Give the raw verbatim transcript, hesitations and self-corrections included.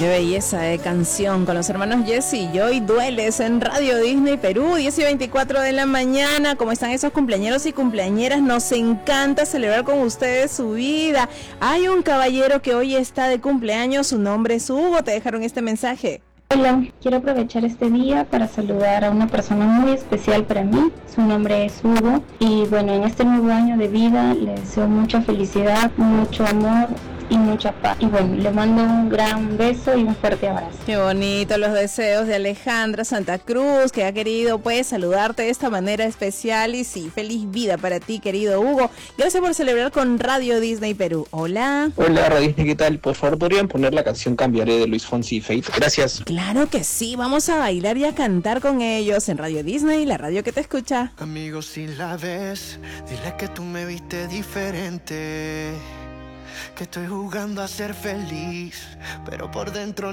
Qué belleza de canción con los hermanos Jesse y Joy Dueles en Radio Disney Perú, diez y veinticuatro de la mañana. ¿Cómo están esos cumpleañeros y cumpleañeras? Nos encanta celebrar con ustedes su vida. Hay un caballero que hoy está de cumpleaños, su nombre es Hugo, te dejaron este mensaje. Hola, quiero aprovechar este día para saludar a una persona muy especial para mí. Su nombre es Hugo y bueno, en este nuevo año de vida le deseo mucha felicidad, mucho amor y mucha paz. Y bueno, le mando un gran beso y un fuerte abrazo. Qué bonito los deseos de Alejandra Santa Cruz, que ha querido pues saludarte de esta manera especial. Y sí, feliz vida para ti, querido Hugo. Gracias por celebrar con Radio Disney Perú. Hola. Hola, Radio Disney, ¿qué tal? Por favor, ¿podrían poner la canción Cambiaré de Luis Fonsi y Fate? Gracias. Claro que sí, vamos a bailar y a cantar con ellos en Radio Disney, la radio que te escucha. Amigos, si la ves, dile que tú me viste diferente, que estoy jugando a ser feliz, pero por dentro